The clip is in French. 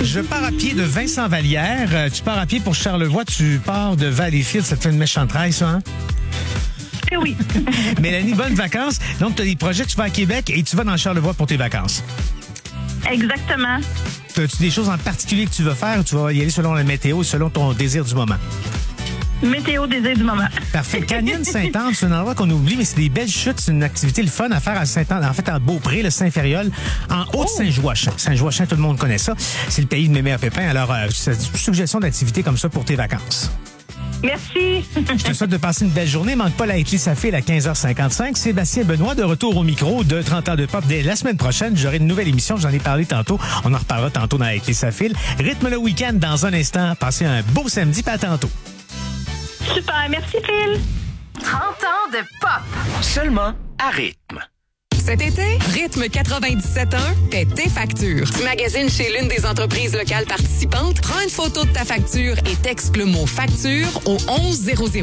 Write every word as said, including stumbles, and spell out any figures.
Je pars à pied de Vincent Vallière. Euh, tu pars à pied pour Charlevoix. Tu pars de Valleyfield. Ça te fait une méchante traîne, ça, hein? Eh oui. Mélanie, bonnes vacances. Donc, tu as des projets. Tu vas à Québec et tu vas dans Charlevoix pour tes vacances. Exactement. As-tu des choses en particulier que tu veux faire ou tu vas y aller selon la météo, selon ton désir du moment? Météo désir du moment. Parfait. Canyon Sainte-Anne, c'est un endroit qu'on oublie, mais c'est des belles chutes. C'est une activité le fun à faire à Sainte-Anne, en fait, à Beaupré, le Saint-Fériol, en Haute-Saint-Joachim. Saint-Joachim, tout le monde connaît ça. C'est le pays de Mémé à Pépin. Alors, euh, c'est une suggestion d'activité comme ça pour tes vacances. Merci. Je te souhaite de passer une belle journée. Manque pas la Éclis sa fille à quinze heures cinquante-cinq. Sébastien Benoît de retour au micro de trente ans de pop. Dès la semaine prochaine, j'aurai une nouvelle émission. J'en ai parlé tantôt. On en reparlera tantôt dans la Éclis sa file. Rythme le week-end dans un instant. Passez un beau samedi, pas tantôt. Super. Merci, Phil. trente ans de pop. Seulement à rythme. Cet été, Rythme quatre-vingt-dix-sept un paie tes factures. Tu magasines chez l'une des entreprises locales participantes, prends une photo de ta facture et texte le mot facture au onze zéro zéro.